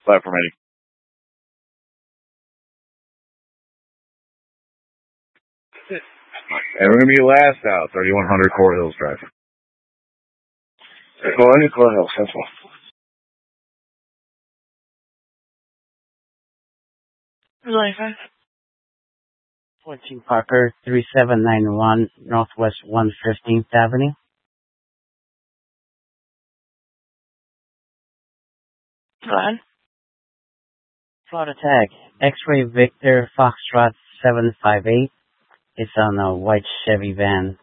Platform 80. And we're going to be last out, 3100 Core Hills Drive. Core Hills, that's one. 14 Parker, 3791 Northwest 115th Avenue. Go ahead. Florida tag, X-Ray Victor Foxtrot 758. It's on a white Chevy van.